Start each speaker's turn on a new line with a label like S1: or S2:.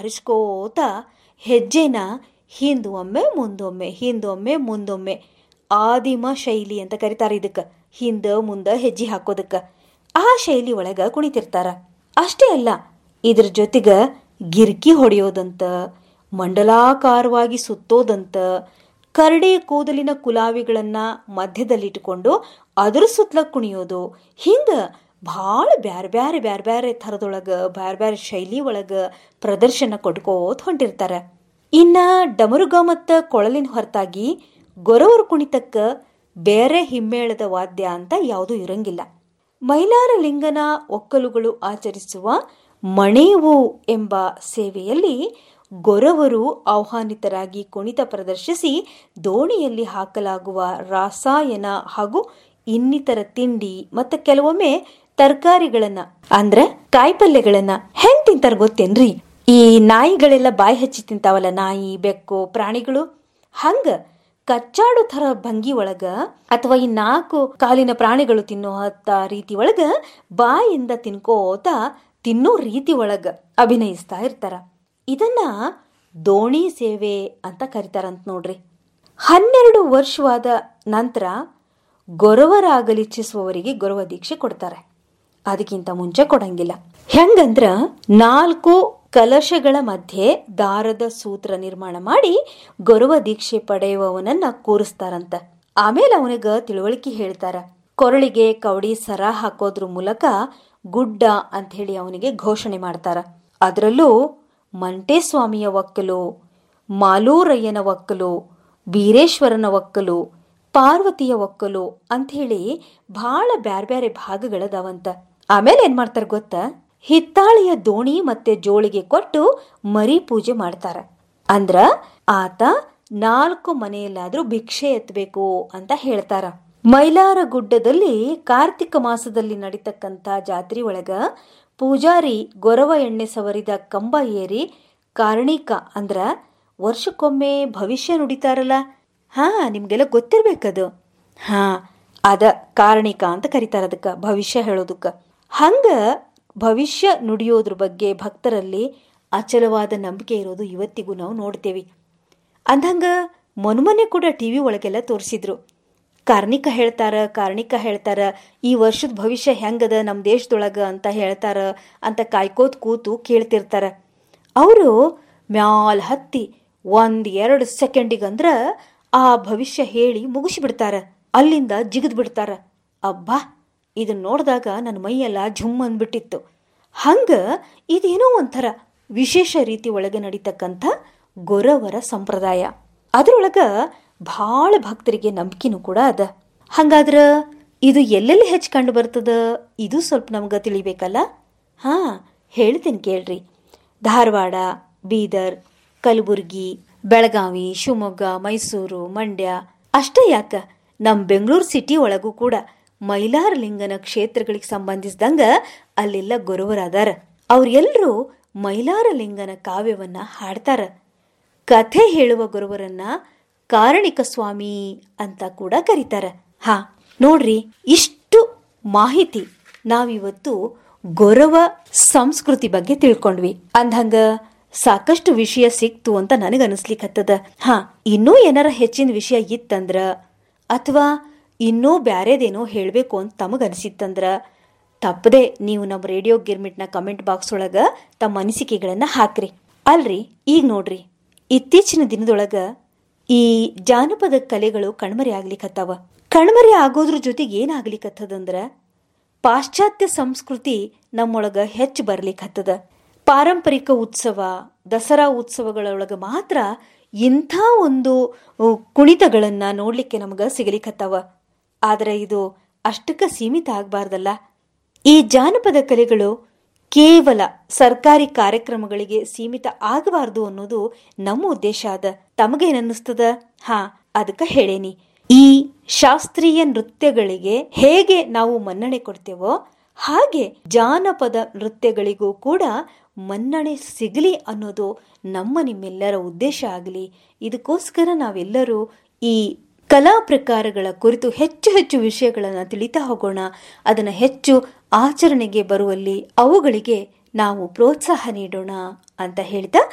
S1: ಬಾರಿಸ್ಕೋತ ಹೆಜ್ಜೆನ ಹಿಂದೊಮ್ಮೆ ಮುಂದೊಮ್ಮೆ ಹಿಂದೊಮ್ಮೆ ಮುಂದೊಮ್ಮೆ ಆದಿಮ ಶೈಲಿ ಅಂತ ಕರೀತಾರೆ ಇದಕ್ಕೆ. ಹಿಂದ ಮುಂದ ಹೆಜ್ಜೆ ಹಾಕೋದಕ್ಕೆ ಆ ಶೈಲಿ ಒಳಗ ಕುಣಿತಿರ್ತಾರ. ಅಷ್ಟೇ ಅಲ್ಲ, ಇದ್ರ ಜೊತೆಗೆ ಗಿರ್ಕಿ ಹೊಡೆಯೋದಂತ, ಮಂಡಲಾಕಾರವಾಗಿ ಸುತ್ತೋದಂತ, ಕರಡಿ ಕೂದಲಿನ ಕುಲಾವಿಗಳನ್ನ ಮಧ್ಯದಲ್ಲಿಟ್ಟುಕೊಂಡು ಅದ್ರ ಸುತ್ತಲ ಕುಣಿಯೋದು, ಹಿಂಗ ಭಾಳ ಬ್ಯಾರೆ ಬ್ಯಾರೆ ಬ್ಯಾರೆ ಬ್ಯಾರೆ ಥರದೊಳಗ ಬ್ಯಾರೆ ಬ್ಯಾರೆ ಶೈಲಿ ಒಳಗ ಪ್ರದರ್ಶನ ಕೊಟ್ಕೋತ ಹೊಂಟಿರ್ತಾರ. ಇನ್ನ ಡಮರುಗ ಮತ್ತು ಕೊಳಲಿನ ಹೊರತಾಗಿ ಗೊರವರ ಕುಣಿತಕ್ಕ ಬೇರೆ ಹಿಮ್ಮೇಳದ ವಾದ್ಯ ಅಂತ ಯಾವುದೂ ಇರಂಗಿಲ್ಲ. ಮೈಲಾರ ಲಿಂಗನ ಒಕ್ಕಲುಗಳು ಆಚರಿಸುವ ಮಣೇವು ಎಂಬ ಸೇವೆಯಲ್ಲಿ ಗೊರವರು ಆಹ್ವಾನಿತರಾಗಿ ಕುಣಿತ ಪ್ರದರ್ಶಿಸಿ ದೋಣಿಯಲ್ಲಿ ಹಾಕಲಾಗುವ ರಾಸಾಯನ ಹಾಗೂ ಇನ್ನಿತರ ತಿಂಡಿ ಮತ್ತು ಕೆಲವೊಮ್ಮೆ ತರಕಾರಿಗಳನ್ನ ಅಂದ್ರೆ ಕಾಯಿಪಲ್ಯಗಳನ್ನ ಹೆಂಗ್ ತಿಂತಾರ ಗೊತ್ತೇನ್ರಿ? ಈ ನಾಯಿಗಳೆಲ್ಲ ಬಾಯಿ ಹಚ್ಚಿ ತಿಂತಾವಲ್ಲ, ನಾಯಿ ಬೆಕ್ಕು ಪ್ರಾಣಿಗಳು, ಹಂಗ ಕಚ್ಚಾಡು ಥರ ಭಂಗಿ ಒಳಗ ಅಥವಾ ಈ 4 ಕಾಲಿನ ಪ್ರಾಣಿಗಳು ತಿನ್ನೋ ರೀತಿ ಒಳಗ ಬಾಯಿಂದ ತಿನ್ಕೋತ ತಿನ್ನೋ ರೀತಿ ಒಳಗ ಅಭಿನಯಿಸ್ತಾ ಇರ್ತಾರ. ಇದನ್ನ ದೋಣಿ ಸೇವೆ ಅಂತ ಕರಿತಾರಂತ ನೋಡ್ರಿ. 12 ವರ್ಷವಾದ ನಂತರ ಗೊರವರಾಗಲಿಚ್ಛಿಸುವವರಿಗೆ ಗೊರವ ದೀಕ್ಷೆ ಕೊಡ್ತಾರೆ. ಅದಕ್ಕಿಂತ ಮುಂಚೆ ಕೊಡಂಗಿಲ್ಲ. ಹೆಂಗಂದ್ರ 4 ಕಲಶಗಳ ಮಧ್ಯೆ ದಾರದ ಸೂತ್ರ ನಿರ್ಮಾಣ ಮಾಡಿ ಗೊರವ ದೀಕ್ಷೆ ಪಡೆಯುವವನನ್ನ ಕೂರಿಸ್ತಾರಂತ. ಆಮೇಲೆ ಅವನಿಗ ತಿಳುವಳಿಕೆ ಹೇಳ್ತಾರ. ಕೊರಳಿಗೆ ಕವಡಿ ಸರ ಹಾಕೋದ್ರ ಮೂಲಕ ಗುಡ್ಡ ಅಂತ ಹೇಳಿ ಅವನಿಗೆ ಘೋಷಣೆ ಮಾಡ್ತಾರ. ಅದರಲ್ಲೂ ಮಂಟೇಸ್ವಾಮಿಯ ಒಕ್ಕಲು, ಮಾಲೂರಯ್ಯನ ಒಕ್ಕಲು, ಬೀರೇಶ್ವರನ ಒಕ್ಕಲು, ಪಾರ್ವತಿಯ ಒಕ್ಕಲು ಅಂಥೇಳಿ ಬಹಳ ಬ್ಯಾರೆ ಬ್ಯಾರೆ ಭಾಗಗಳದಾವಂತ. ಆಮೇಲೆ ಏನ್ ಮಾಡ್ತಾರ ಗೊತ್ತಾ? ಹಿತ್ತಾಳೆಯ ದೋಣಿ ಮತ್ತೆ ಜೋಳಿಗೆ ಕೊಟ್ಟು ಮರಿ ಪೂಜೆ ಮಾಡ್ತಾರ. ಅಂದ್ರ ಆತ 4 ಮನೆಯಲ್ಲಾದ್ರೂ ಭಿಕ್ಷೆ ಎತ್ತಬೇಕು ಅಂತ ಹೇಳ್ತಾರ. ಮೈಲಾರ ಗುಡ್ಡದಲ್ಲಿ ಕಾರ್ತಿಕ ಮಾಸದಲ್ಲಿ ನಡೀತಕ್ಕಂಥ ಜಾತ್ರೆ ಒಳಗ ಪೂಜಾರಿ ಗೊರವ ಎಣ್ಣೆ ಸವರಿದ ಕಂಬ ಏರಿ ಕಾರಣಿಕ ಅಂದ್ರ ವರ್ಷಕ್ಕೊಮ್ಮೆ ಭವಿಷ್ಯ ನುಡಿತಾರಲ್ಲ, ನಿಮ್ಗೆಲ್ಲ ಗೊತ್ತಿರ್ಬೇಕದು. ಅದ ಕಾರಣಿಕ ಅಂತ ಕರೀತಾರ ಅದಕ್ಕ, ಭವಿಷ್ಯ ಹೇಳೋದಕ್ಕ. ಹಂಗ ಭವಿಷ್ಯ ನುಡಿಯೋದ್ರ ಬಗ್ಗೆ ಭಕ್ತರಲ್ಲಿ ಅಚಲವಾದ ನಂಬಿಕೆ ಇರೋದು ಇವತ್ತಿಗೂ ನಾವು ನೋಡ್ತೇವಿ. ಅಂದಂಗ ಮೊನ್ನೆ ಕೂಡ ಟಿವಿ ಒಳಗೆಲ್ಲ ತೋರಿಸಿದ್ರು. ಕಾರಣಿಕ ಹೇಳ್ತಾರ, ಈ ವರ್ಷದ ಭವಿಷ್ಯ ಹೆಂಗದ ನಮ್ಮ ದೇಶದೊಳಗ ಅಂತ ಹೇಳ್ತಾರ ಅಂತ ಕಾಯ್ಕೋತ್ ಕೂತು ಕೇಳ್ತಿರ್ತಾರ. ಅವರು ಮ್ಯಾಲ್ ಹತ್ತಿ 1-2 ಸೆಕೆಂಡಿಗಂದ್ರ ಆ ಭವಿಷ್ಯ ಹೇಳಿ ಮುಗಿಸಿಬಿಡ್ತಾರ. ಅಲ್ಲಿಂದ ಜಿಗಿದ್ ಬಿಡ್ತಾರ. ಅಬ್ಬಾ, ಇದನ್ನ ನೋಡಿದಾಗ ನನ್ನ ಮೈಯೆಲ್ಲ ಝುಮ್ ಅಂದ್ಬಿಟ್ಟಿತ್ತು. ಹಂಗ ಇದೇನೋ ಒಂಥರ ವಿಶೇಷ ರೀತಿ ಒಳಗೆ ನಡೀತಕ್ಕಂಥ ಗೊರವರ ಸಂಪ್ರದಾಯ. ಅದ್ರೊಳಗ ಭಾಳ ಭಕ್ತರಿಗೆ ನಂಬಿಕೆನೂ ಕೂಡ ಅದ. ಹಂಗಾದ್ರ ಇದು ಎಲ್ಲೆಲ್ಲಿ ಹೆಚ್ಚು ಕಂಡು ಬರ್ತದ, ಇದು ಸ್ವಲ್ಪ ನಮ್ಗೆ ತಿಳಿಬೇಕಲ್ಲ. ಹೇಳ್ತೀನಿ ಕೇಳ್ರಿ. ಧಾರವಾಡ, ಬೀದರ್, ಕಲಬುರ್ಗಿ, ಬೆಳಗಾವಿ, ಶಿವಮೊಗ್ಗ, ಮೈಸೂರು, ಮಂಡ್ಯ ಅಷ್ಟೇ ಯಾಕ, ನಮ್ಮ ಬೆಂಗಳೂರು ಸಿಟಿ ಒಳಗೂ ಕೂಡ ಮೈಲಾರ ಲಿಂಗನ ಕ್ಷೇತ್ರಗಳಿಗೆ ಸಂಬಂಧಿಸಿದಂಗ ಅಲ್ಲೆಲ್ಲ ಗೊರವರಾದಾರ. ಅವ್ರೆಲ್ಲರೂ ಮೈಲಾರ ಲಿಂಗನ ಕಾವ್ಯವನ್ನ ಹಾಡ್ತಾರ. ಕಥೆ ಹೇಳುವ ಗೊರವರನ್ನ ಕಾರಣಿಕ ಸ್ವಾಮಿ ಅಂತ ಕೂಡ ಕರೀತಾರ. ನೋಡ್ರಿ, ಇಷ್ಟು ಮಾಹಿತಿ ನಾವಿವತ್ತು ಗೊರವ ಸಂಸ್ಕೃತಿ ಬಗ್ಗೆ ತಿಳ್ಕೊಂಡ್ವಿ. ಅಂದಂಗ ಸಾಕಷ್ಟು ವಿಷಯ ಸಿಕ್ತು ಅಂತ ನನಗನ್ನಿಸ್ಲಿಕ್ಕತ್ತದ. ಇನ್ನೂ ಏನಾರ ಹೆಚ್ಚಿನ ವಿಷಯ ಇತ್ತಂದ್ರ ಅಥವಾ ಇನ್ನೂ ಬ್ಯಾರೇದೇನೋ ಹೇಳಬೇಕು ಅಂತ ತಮಗನಿಸಿತ್ತಂದ್ರ ತಪ್ಪದೆ ನೀವು ನಮ್ಮ ರೇಡಿಯೋ ಗಿರ್ಮಿಟ್ನ ಕಮೆಂಟ್ ಬಾಕ್ಸ್ ಒಳಗ ತಮ್ಮ ಅನಿಸಿಕೆಗಳನ್ನ ಹಾಕ್ರಿ. ಅಲ್ರಿ, ಈಗ ನೋಡ್ರಿ, ಇತ್ತೀಚಿನ ದಿನದೊಳಗ ಈ ಜಾನಪದ ಕಲೆಗಳು ಕಣ್ಮರೆ ಆಗ್ಲಿಕ್ಕತ್ತಾವ. ಕಣ್ಮರೆ ಆಗೋದ್ರ ಜೊತೆಗೆ ಏನಾಗ್ಲಿಕ್ಕತ್ತದಂದ್ರ ಪಾಶ್ಚಾತ್ಯ ಸಂಸ್ಕೃತಿ ನಮ್ಮೊಳಗ ಹೆಚ್ಚು ಬರ್ಲಿಕ್ಕತ್ತದ. ಪಾರಂಪರಿಕ ಉತ್ಸವ, ದಸರಾ ಉತ್ಸವಗಳೊಳಗ ಮಾತ್ರ ಇಂಥ ಒಂದು ಕುಣಿತಗಳನ್ನ ನೋಡ್ಲಿಕ್ಕೆ ನಮಗ ಸಿಗಲಿಕ್ಕತ್ತಾವ. ಆದ್ರೆ ಇದು ಅಷ್ಟಕ್ಕ ಸೀಮಿತ ಆಗ್ಬಾರ್ದಲ್ಲ. ಈ ಜಾನಪದ ಕಲೆಗಳು ಕೇವಲ ಸರ್ಕಾರಿ ಕಾರ್ಯಕ್ರಮಗಳಿಗೆ ಸೀಮಿತ ಆಗಬಾರ್ದು ಅನ್ನೋದು ನಮ್ಮ ಉದ್ದೇಶ ಅದ. ತಮಗೇನನ್ನಿಸ್ತದ? ಅದಕ್ಕ ಹೇಳೇನಿ. ಈ ಶಾಸ್ತ್ರೀಯ ನೃತ್ಯಗಳಿಗೆ ಹೇಗೆ ನಾವು ಮನ್ನಣೆ ಕೊಡ್ತೇವೋ ಹಾಗೆ ಜಾನಪದ ನೃತ್ಯಗಳಿಗೂ ಕೂಡ ಮನ್ನಣೆ ಸಿಗಲಿ ಅನ್ನೋದು ನಮ್ಮ ನಿಮ್ಮೆಲ್ಲರ ಉದ್ದೇಶ ಆಗಲಿ. ಇದಕ್ಕೋಸ್ಕರ ನಾವೆಲ್ಲರೂ ಈ ಕಲಾ ಪ್ರಕಾರಗಳ ಕುರಿತು ಹೆಚ್ಚು ಹೆಚ್ಚು ವಿಷಯಗಳನ್ನು ತಿಳಿತಾ ಹೋಗೋಣ. ಅದನ್ನು ಹೆಚ್ಚು ಆಚರಣೆಗೆ ಬರುವಲ್ಲಿ ಅವುಗಳಿಗೆ ನಾವು ಪ್ರೋತ್ಸಾಹ ನೀಡೋಣ ಅಂತ ಹೇಳ್ತಾ